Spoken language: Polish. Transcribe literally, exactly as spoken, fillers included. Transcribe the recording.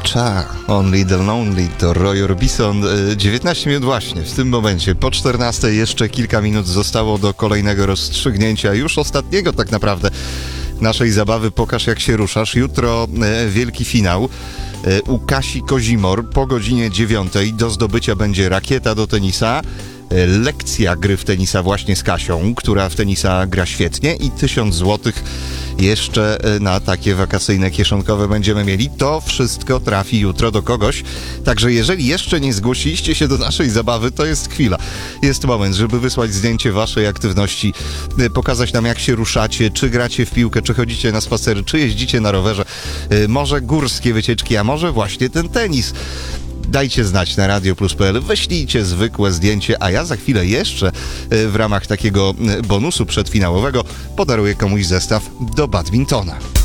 Cha, Only the Lonely to Roy Orbison. dziewiętnaście minut właśnie, w tym momencie. Po czternastej jeszcze kilka minut zostało do kolejnego rozstrzygnięcia, już ostatniego tak naprawdę, naszej zabawy Pokaż jak się ruszasz. Jutro e, wielki finał e, u Kasi Kozimor po godzinie dziewiątej. Do zdobycia będzie rakieta do tenisa, e, lekcja gry w tenisa właśnie z Kasią, która w tenisa gra świetnie, i tysiąc złotych jeszcze na takie wakacyjne kieszonkowe będziemy mieli. To wszystko trafi jutro do kogoś. Także jeżeli jeszcze nie zgłosiliście się do naszej zabawy, to jest chwila. Jest moment, żeby wysłać zdjęcie waszej aktywności, pokazać nam, jak się ruszacie, czy gracie w piłkę, czy chodzicie na spacery, czy jeździcie na rowerze, może górskie wycieczki, a może właśnie ten tenis. Dajcie znać na radio plus kropka p l, wyślijcie zwykłe zdjęcie, a ja za chwilę jeszcze w ramach takiego bonusu przedfinałowego podaruję komuś zestaw do badmintona.